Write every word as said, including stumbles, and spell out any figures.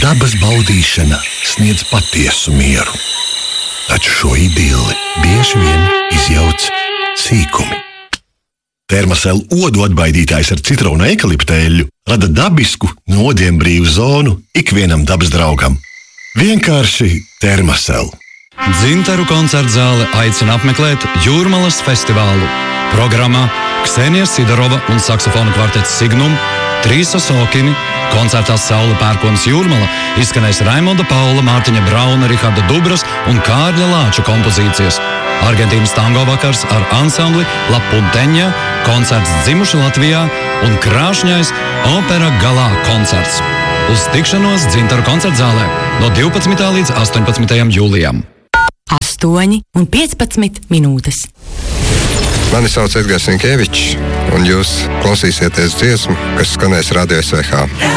Dabas baudīšana sniedz patiesu mieru, taču šo idilli bieži vien izjauc sīkumi. Termosel odu atbaidītājs ar citrona ekalipta eļļu rada dabisku, nodienbrīvu zonu ikvienam dabas draugam. Vienkārši Termosel. Dzintaru koncerta zāle aicina apmeklēt Jūrmalas festivālu. Programmā Ksenija Sidorova un saksofonu kvartets Signum, Trīsa Sokini, koncertā Saule Pērkonas Jūrmala izskanēs Raimonda Paula, Mārtiņa Brauna, Riharda Dubras un Kārļa Lāča kompozīcijas. Argentīnas tango vakars ar ansambli La Punteņa, koncerts Dzimuši Latvijā un krāšņais opera galā koncerts. Uz tikšanos Dzintaru koncerta zālē no divpadsmitā līdz astoņpadsmitajam jūlijam. astoņi un piecpadsmit minūtes. Mani sauc Edgars Rinkēvičs, un jūs klausīsieties dziesmu, kas skanēs Radio S V H.